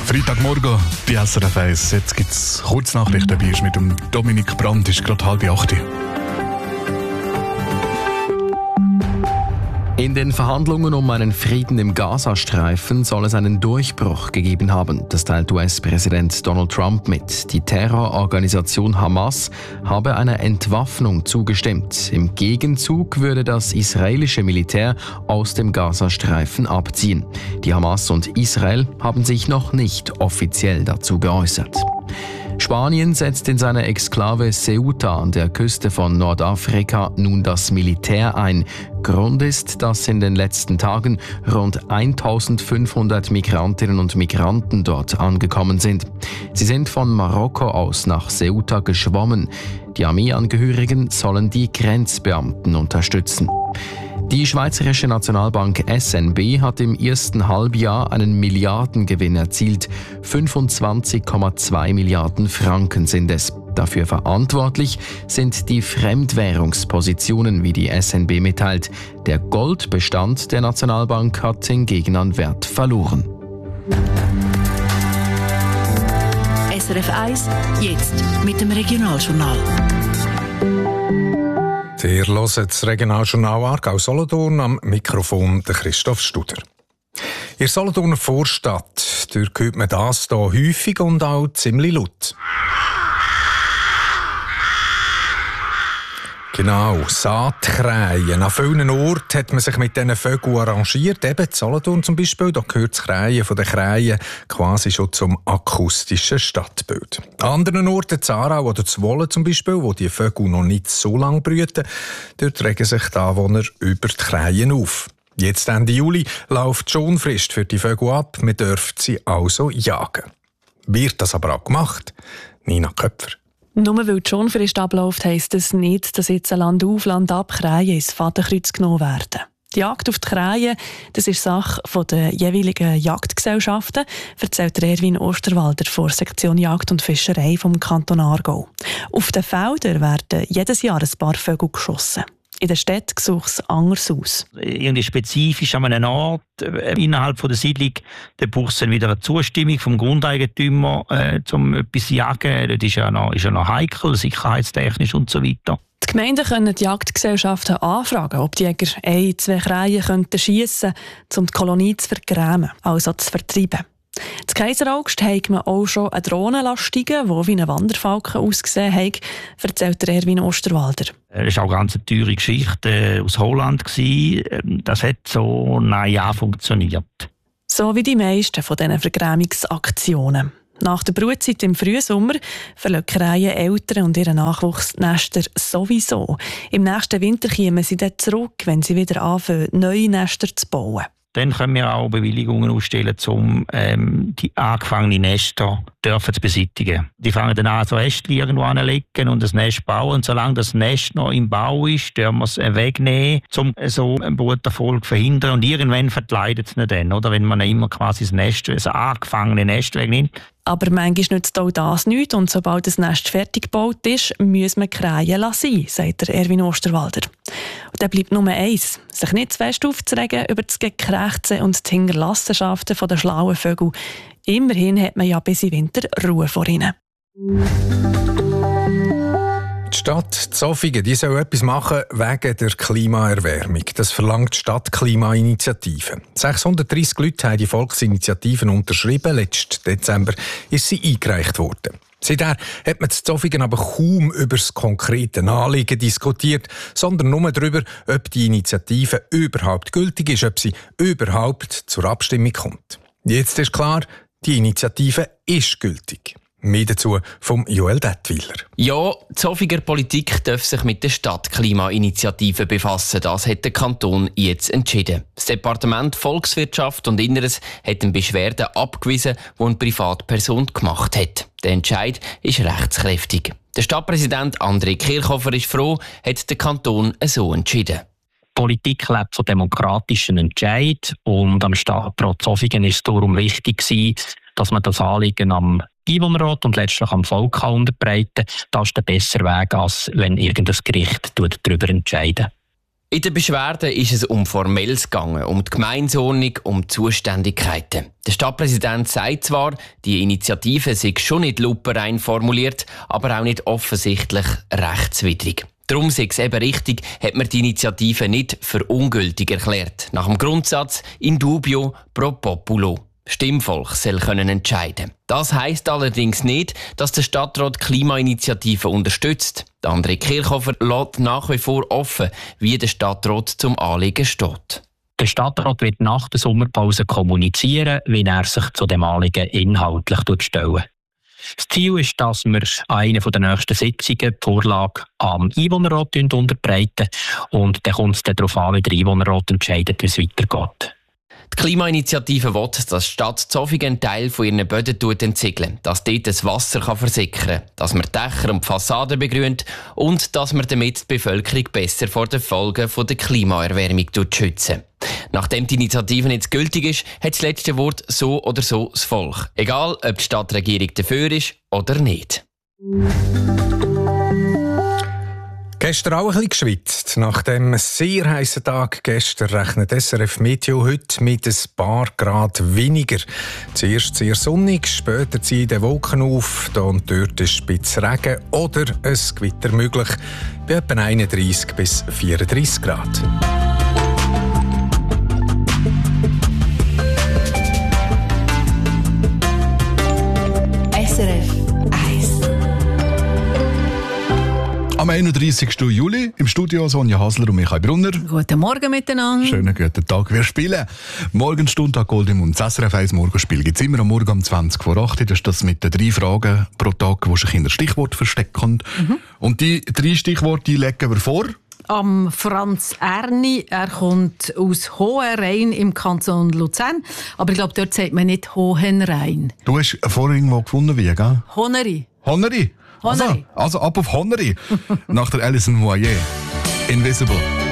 Freitagmorgen, die SRF 1. Jetzt gibt es Kurznachrichten bei uns mit dem Dominik Brandt. Ist gerade 7:30. In den Verhandlungen um einen Frieden im Gazastreifen soll es einen Durchbruch gegeben haben. Das teilt US-Präsident Donald Trump mit. Die Terrororganisation Hamas habe einer Entwaffnung zugestimmt. Im Gegenzug würde das israelische Militär aus dem Gazastreifen abziehen. Die Hamas und Israel haben sich noch nicht offiziell dazu geäußert. Spanien setzt in seiner Exklave Ceuta an der Küste von Nordafrika nun das Militär ein. Grund ist, dass in den letzten Tagen rund 1500 Migrantinnen und Migranten dort angekommen sind. Sie sind von Marokko aus nach Ceuta geschwommen. Die Armeeangehörigen sollen die Grenzbeamten unterstützen. Die Schweizerische Nationalbank SNB hat im ersten Halbjahr einen Milliardengewinn erzielt. 25,2 Milliarden Franken sind es. Dafür verantwortlich sind die Fremdwährungspositionen, wie die SNB mitteilt. Der Goldbestand der Nationalbank hat hingegen an Wert verloren. SRF 1, jetzt mit dem Regionaljournal. Ihr hört das Regionaljournal Aargau-Solothurn, am Mikrofon der Christoph Studer. In der Solothurner Vorstadt hört man das hier häufig und auch ziemlich laut. Genau, Saatkrähen. An vielen Orten hat man sich mit diesen Vögeln arrangiert. Eben in Solothurn zum Beispiel, da gehört das Krähen von den Krähen quasi schon zum akustischen Stadtbild. An anderen Orten, in Aarau oder Zwolle zum Beispiel, wo die Vögel noch nicht so lange brüten, dort regen sich die Anwohner über die Krähen auf. Jetzt Ende Juli läuft die Schonfrist für die Vögel ab, man dürfte sie also jagen. Wird das aber auch gemacht? Nina Köpfer. Nur weil die Schonfrist abläuft, heisst das nicht, dass jetzt Land auf, Land ab Krähen ins Fadenkreuz genommen werden. Die Jagd auf die Krähen, das ist Sache der jeweiligen Jagdgesellschaften, erzählt Erwin Osterwalder von der Sektion Jagd und Fischerei vom Kanton Aargau. Auf den Feldern werden jedes Jahr ein paar Vögel geschossen. In der Stadt sieht es anders aus. Irgendwie spezifisch an einem Ort innerhalb der Siedlung, da braucht es dann wieder eine Zustimmung vom Grundeigentümer, um etwas zu jagen. Das ist ja noch heikel, sicherheitstechnisch und so weiter. Die Gemeinden können die Jagdgesellschaften anfragen, ob die Jäger 1-2 Krähen schiessen könnten, um die Kolonie zu vergrämen, also zu vertreiben. In Kaiseraugst hat man auch schon eine Drohne steigen, die wie ein Wanderfalken ausgesehen hat, erzählt Erwin Osterwalder. Das war auch eine ganz teure Geschichte aus Holland. Das hat so ein Jahr funktioniert. So wie die meisten von diesen Vergrämungsaktionen. Nach der Brutzeit im Frühsommer verlassen Krähen Eltern und ihren Nachwuchsnester sowieso. Im nächsten Winter kommen sie dann zurück, wenn sie wieder anfangen, neue Nester zu bauen. Dann können wir auch Bewilligungen ausstellen, um die angefangenen Nester zu beseitigen. Die fangen dann an, so Äste irgendwo anzulegen und das Nest bauen. Und solange das Nest noch im Bau ist, dürfen wir es wegnehmen, um so einen Bruterfolg zu verhindern. Und irgendwann verkleidet es ihn dann, oder? Wenn man immer quasi das angefangene Nest wegnimmt. Aber manchmal nützt auch das nichts und sobald das Nest fertig gebaut ist, müssen wir Krähen lassen, sagt der Erwin Osterwalder. Und dann bleibt nur eins, sich nicht zu fest aufzuregen über das Gekrächze und die Hinterlassenschaften der schlauen Vögel. Immerhin hat man ja bis im Winter Ruhe vor ihnen. Die Stadt Zofingen, die soll etwas machen wegen der Klimaerwärmung. Das verlangt die Stadtklimainitiative. 630 Leute haben die Volksinitiativen unterschrieben. Letzten Dezember ist sie eingereicht worden. Seitdem hat man in Zofingen aber kaum über das konkrete Anliegen diskutiert, sondern nur darüber, ob die Initiative überhaupt gültig ist, ob sie überhaupt zur Abstimmung kommt. Jetzt ist klar, die Initiative ist gültig. Mehr dazu vom Joel Dettweiler. Ja, die Zofiger Politik darf sich mit der Stadtklimainitiative befassen. Das hat der Kanton jetzt entschieden. Das Departement Volkswirtschaft und Inneres hat eine Beschwerde abgewiesen, die eine Privatperson gemacht hat. Der Entscheid ist rechtskräftig. Der Stadtpräsident André Kirchhofer ist froh, hat der Kanton so entschieden. Politik lebt von demokratischen Entscheid und am Stadtrat Zofingen ist es darum wichtig, dass man das Anliegen am Einwohnerrat und letztlich am Volk unterbreiten. Das ist der bessere Weg, als wenn irgendein Gericht darüber entscheidet. In den Beschwerden ist es um Formelles gegangen, um die Gemeindeordnung, um die Zuständigkeiten. Der Stadtpräsident sagt zwar, die Initiative sei schon nicht lupenrein formuliert, aber auch nicht offensichtlich rechtswidrig. Darum sei es eben richtig, hat man die Initiative nicht für ungültig erklärt. Nach dem Grundsatz in dubio pro populo. Stimmvolk soll können entscheiden. Das heisst allerdings nicht, dass der Stadtrat die Klimainitiative unterstützt. André Kirchhofer lässt nach wie vor offen, wie der Stadtrat zum Anliegen steht. Der Stadtrat wird nach der Sommerpause kommunizieren, wie er sich zu dem Anliegen inhaltlich stellen. Das Ziel ist, dass wir an einer der nächsten Sitzungen die Vorlage am Einwohnerrat unterbreiten und dann kommt es darauf an, wie der Einwohnerrat entscheidet, wie es weitergeht. Die Klimainitiative will, dass die Stadt Zofingen einen Teil von ihren Böden entziegeln, dass dort das Wasser versickern kann, dass man Dächer und Fassaden begrünt und dass man damit die Bevölkerung besser vor den Folgen der Klimaerwärmung schützen. Nachdem die Initiative jetzt gültig ist, hat das letzte Wort so oder so das Volk. Egal, ob die Stadtregierung dafür ist oder nicht. Gestern auch ein bisschen geschwitzt. Nach dem sehr heißen Tag gestern rechnet SRF Meteo heute mit ein paar Grad weniger. Zuerst sehr sonnig, später ziehen die Wolken auf, da und dort ein Spitz Regen oder ein Gewitter möglich bei etwa 31 bis 34 Grad. SRF 1. Am 31. Juli im Studio Sonja Hasler und Michael Brunner. Guten Morgen miteinander. Schönen guten Tag. Wir spielen Morgenstunde an Gold im Mund. Das SRF 1 Morgenspiel gibt es immer am Morgen um 20 vor 8. Das ist das mit den 3 Fragen pro Tag, die sich in der Stichwort verstecken. Und die 3 Stichworte die legen wir vor. Am Franz Erni, er kommt aus Hohenrhein im Kanton Luzern. Aber ich glaube, dort sagt man nicht Hohenrhein. Du hast vorhin irgendwo gefunden, wie, gell? Honeri. Honeri? Also ab auf Honeri. Nach der Alison Moyer. Invisible.